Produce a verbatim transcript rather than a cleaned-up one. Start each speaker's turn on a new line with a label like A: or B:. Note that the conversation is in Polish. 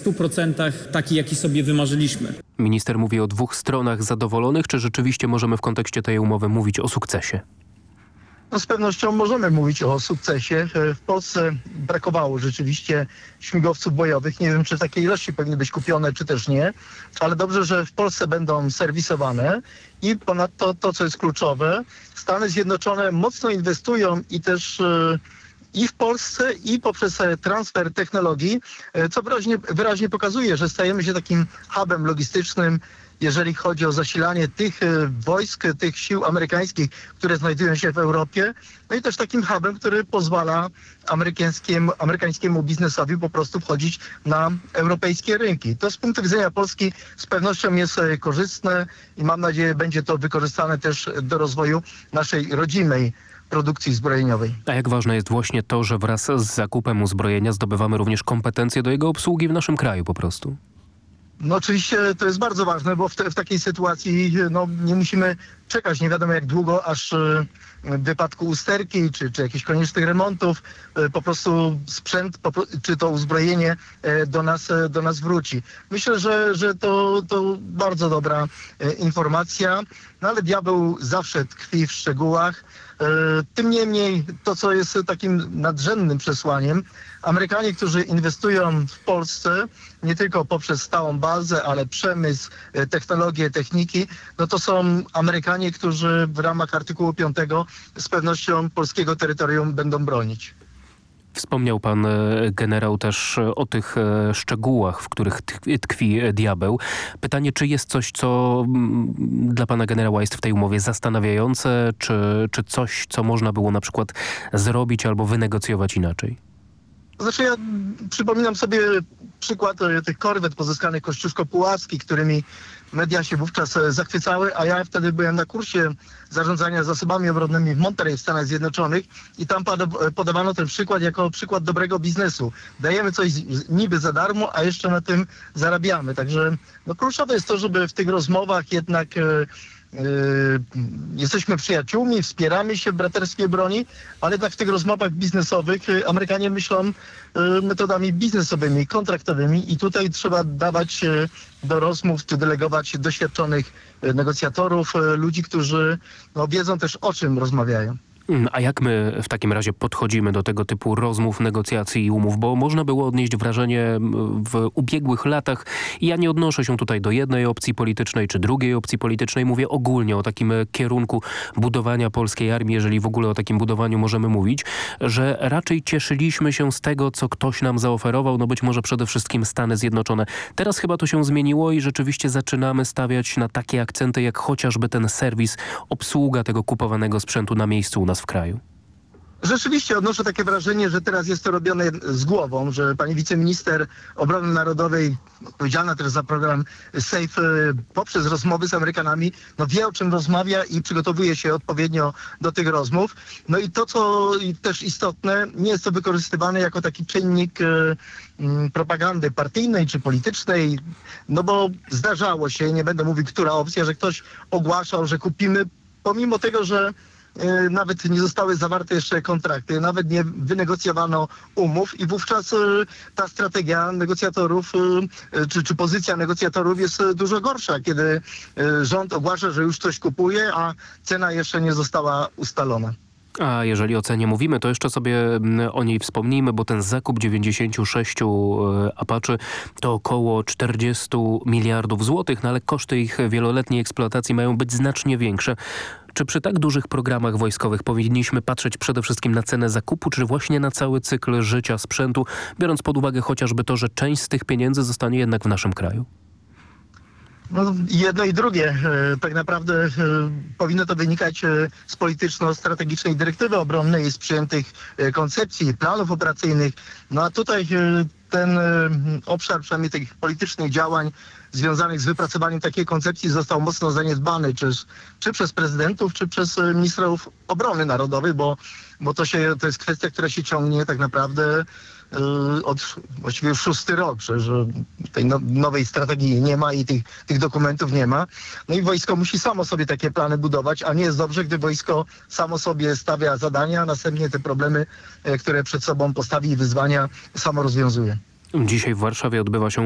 A: stu procentach taki, jaki sobie wymarzyliśmy.
B: Minister mówi o dwóch stronach zadowolonych. Czy rzeczywiście możemy w kontekście tej umowy mówić o sukcesie?
C: No z pewnością możemy mówić o sukcesie. W Polsce brakowało rzeczywiście śmigłowców bojowych. Nie wiem, czy takiej ilości powinny być kupione, czy też nie, ale dobrze, że w Polsce będą serwisowane i ponadto to, co jest kluczowe, Stany Zjednoczone mocno inwestują i też i w Polsce, i poprzez transfer technologii, co wyraźnie, wyraźnie pokazuje, że stajemy się takim hubem logistycznym, jeżeli chodzi o zasilanie tych wojsk, tych sił amerykańskich, które znajdują się w Europie. No i też takim hubem, który pozwala amerykańskiemu, amerykańskiemu biznesowi po prostu wchodzić na europejskie rynki. To z punktu widzenia Polski z pewnością jest korzystne i mam nadzieję, będzie to wykorzystane też do rozwoju naszej rodzimej produkcji zbrojeniowej.
B: A jak ważne jest właśnie to, że wraz z zakupem uzbrojenia zdobywamy również kompetencje do jego obsługi w naszym kraju po prostu?
C: No oczywiście to jest bardzo ważne, bo w, te, w takiej sytuacji no, nie musimy czekać nie wiadomo jak długo, aż w wypadku usterki czy, czy jakichś koniecznych remontów po prostu sprzęt po, czy to uzbrojenie do nas, do nas wróci. Myślę, że, że to, to bardzo dobra informacja, no ale diabeł zawsze tkwi w szczegółach. Tym niemniej to, co jest takim nadrzędnym przesłaniem, Amerykanie, którzy inwestują w Polsce, nie tylko poprzez stałą bazę, ale przemysł, technologie, techniki, no to są Amerykanie, którzy w ramach artykułu piątego z pewnością polskiego terytorium będą bronić.
B: Wspomniał pan generał też o tych szczegółach, w których tkwi diabeł. Pytanie, czy jest coś, co dla pana generała jest w tej umowie zastanawiające, czy, czy coś, co można było na przykład zrobić albo wynegocjować inaczej?
C: Znaczy ja przypominam sobie przykład tych korwet pozyskanych Kościuszko-Puławski, którymi media się wówczas zachwycały, a ja wtedy byłem na kursie zarządzania zasobami obronnymi w Monterey w Stanach Zjednoczonych i tam podawano ten przykład jako przykład dobrego biznesu. Dajemy coś niby za darmo, a jeszcze na tym zarabiamy. Także no, kluczowe jest to, żeby w tych rozmowach jednak Yy, jesteśmy przyjaciółmi, wspieramy się w braterstwie broni, ale jednak w tych rozmowach biznesowych yy, Amerykanie myślą yy, metodami biznesowymi, kontraktowymi i tutaj trzeba dawać yy, do rozmów czy delegować doświadczonych yy, negocjatorów, yy, ludzi, którzy no, wiedzą też o czym rozmawiają.
B: A jak my w takim razie podchodzimy do tego typu rozmów, negocjacji i umów? Bo można było odnieść wrażenie w ubiegłych latach, i ja nie odnoszę się tutaj do jednej opcji politycznej czy drugiej opcji politycznej, mówię ogólnie o takim kierunku budowania polskiej armii, jeżeli w ogóle o takim budowaniu możemy mówić, że raczej cieszyliśmy się z tego, co ktoś nam zaoferował, no być może przede wszystkim Stany Zjednoczone. Teraz chyba to się zmieniło i rzeczywiście zaczynamy stawiać na takie akcenty, jak chociażby ten serwis, obsługa tego kupowanego sprzętu na miejscu u nas w kraju.
C: Rzeczywiście odnoszę takie wrażenie, że teraz jest to robione z głową, że pani wiceminister obrony narodowej, odpowiedzialna też za program SAFE, poprzez rozmowy z Amerykanami, no wie o czym rozmawia i przygotowuje się odpowiednio do tych rozmów. No i to, co też istotne, nie jest to wykorzystywane jako taki czynnik e, propagandy partyjnej czy politycznej, no bo zdarzało się, nie będę mówił, która opcja, że ktoś ogłaszał, że kupimy, pomimo tego, że nawet nie zostały zawarte jeszcze kontrakty, nawet nie wynegocjowano umów i wówczas ta strategia negocjatorów, czy, czy pozycja negocjatorów jest dużo gorsza, kiedy rząd ogłasza, że już coś kupuje, a cena jeszcze nie została ustalona.
B: A jeżeli o cenie mówimy, to jeszcze sobie o niej wspomnijmy, bo ten zakup dziewięćdziesięciu sześciu Apache to około czterdzieści miliardów złotych, no ale koszty ich wieloletniej eksploatacji mają być znacznie większe. Czy przy tak dużych programach wojskowych powinniśmy patrzeć przede wszystkim na cenę zakupu, czy właśnie na cały cykl życia sprzętu, biorąc pod uwagę chociażby to, że część z tych pieniędzy zostanie jednak w naszym kraju?
C: No, jedno i drugie. Tak naprawdę powinno to wynikać z polityczno-strategicznej dyrektywy obronnej, z przyjętych koncepcji, planów operacyjnych. No a tutaj ten obszar przynajmniej tych politycznych działań związanych z wypracowaniem takiej koncepcji został mocno zaniedbany, czy, czy przez prezydentów, czy przez ministrów obrony narodowej, bo, bo to, się, to jest kwestia, która się ciągnie tak naprawdę yy, od właściwie już szósty rok, że, że tej no, nowej strategii nie ma i tych, tych dokumentów nie ma. No i wojsko musi samo sobie takie plany budować, a nie jest dobrze, gdy wojsko samo sobie stawia zadania, a następnie te problemy, które przed sobą postawi i wyzwania samo rozwiązuje.
B: Dzisiaj w Warszawie odbywa się